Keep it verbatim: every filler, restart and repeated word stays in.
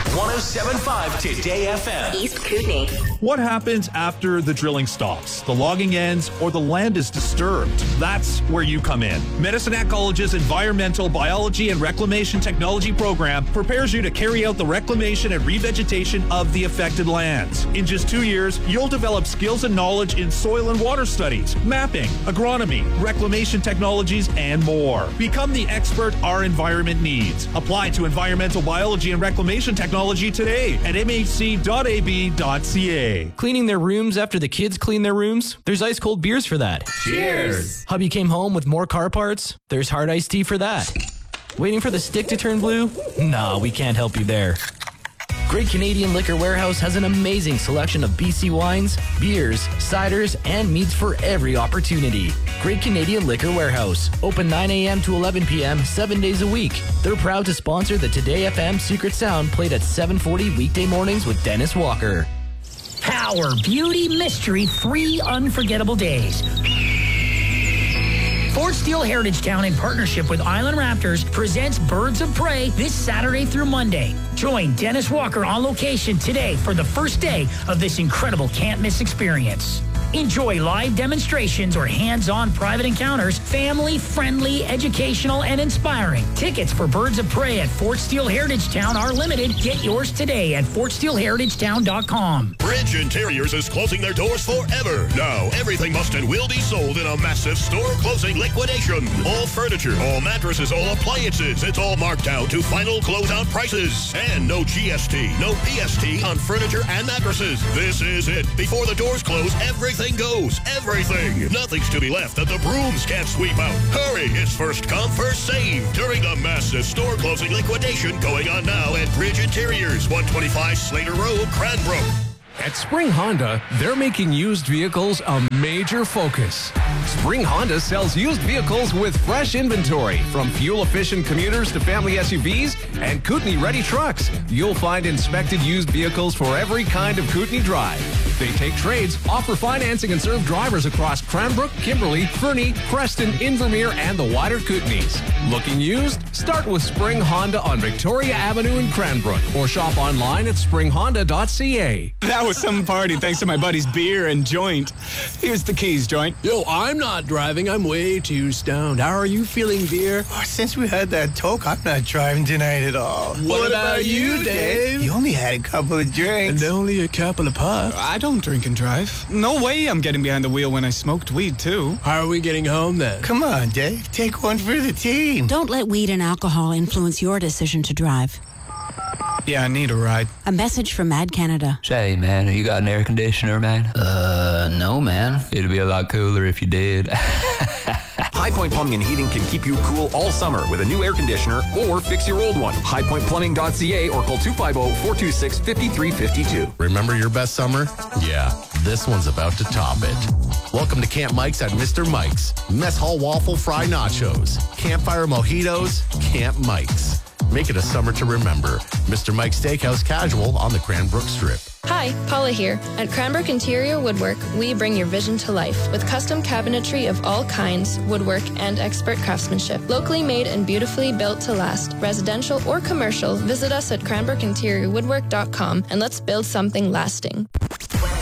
one oh seven point five Today F M. East Kootenay. What happens after the drilling stops, the logging ends, or the land is disturbed? That's where you come in. Medicinac College's Environmental Biology and Reclamation Technology program prepares you to carry out the reclamation and revegetation of the affected lands. In just two years, you'll develop skills and knowledge in soil and water studies, mapping, agronomy, reclamation technologies, and more. Become the expert our environment needs. Apply to Environmental Biology and Reclamation Technology today at m h c dot a b dot c a. Cleaning their rooms after the kids clean their rooms? There's ice cold beers for that. Cheers! Hubby came home with more car parts? There's hard iced tea for that. Waiting for the stick to turn blue? No, we can't help you there. Great Canadian Liquor Warehouse has an amazing selection of B C wines, beers, ciders, and meads for every opportunity. Great Canadian Liquor Warehouse, open nine a.m. to eleven p.m., seven days a week. They're proud to sponsor the Today F M Secret Sound played at seven forty weekday mornings with Dennis Walker. Power, beauty, mystery, three unforgettable days. Fort Steele Heritage Town, in partnership with Island Raptors, presents Birds of Prey this Saturday through Monday. Join Dennis Walker on location today for the first day of this incredible can't-miss experience. Enjoy live demonstrations or hands-on private encounters, family-friendly, educational, and inspiring. Tickets for Birds of Prey at Fort Steele Heritage Town are limited. Get yours today at fort steele heritage town dot com. Bridge Interiors is closing their doors forever. Now, everything must and will be sold in a massive store closing liquidation. All furniture, all mattresses, all appliances, it's all marked down to final closeout prices. And no G S T, no P S T on furniture and mattresses. This is it. Before the doors close, everything goes. Everything. Nothing's to be left that the brooms can't sweep out. Hurry, it's first come, first save during the massive store closing liquidation going on now at Bridge Interiors, one twenty-five Slater Road, Cranbrook. At Spring Honda, they're making used vehicles a major focus. Spring Honda sells used vehicles with fresh inventory, from fuel-efficient commuters to family S U Vs and Kootenay-ready trucks. You'll find inspected used vehicles for every kind of Kootenay drive. They take trades, offer financing, and serve drivers across Cranbrook, Kimberley, Fernie, Preston, Invermere, and the wider Kootenays. Looking used? Start with Spring Honda on Victoria Avenue in Cranbrook, or shop online at spring honda dot c a. That was some party thanks to my buddy's beer and joint. Here's the keys, joint. Yo, I'm not driving. I'm way too stoned. How are you feeling, beer? Oh, since we had that talk, I'm not driving tonight at all. What, what about you, Dave? You only had a couple of drinks. And only a couple of puffs. I don't drink and drive. No way I'm getting behind the wheel when I smoked weed, too. How are we getting home, then? Come on, Dave. Take one for the team. Don't let weed and alcohol influence your decision to drive. Yeah, I need a ride. A message from Mad Canada. Say, man, you got an air conditioner, man? Uh, no, man. It'd be a lot cooler if you did. High Point Plumbing and Heating can keep you cool all summer with a new air conditioner or fix your old one. high point plumbing dot c a or call two five zero, four two six, five three five two. Remember your best summer? Yeah, this one's about to top it. Welcome to Camp Mike's at Mister Mike's. Mess Hall Waffle Fry Nachos. Campfire Mojitos. Camp Mike's. Make it a summer to remember. Mister Mike's Steakhouse Casual on the Cranbrook Strip. Hi, Paula here. At Cranbrook Interior Woodwork, we bring your vision to life with custom cabinetry of all kinds, woodwork, and expert craftsmanship. Locally made and beautifully built to last, residential or commercial, visit us at cranbrook interior woodwork dot com and let's build something lasting.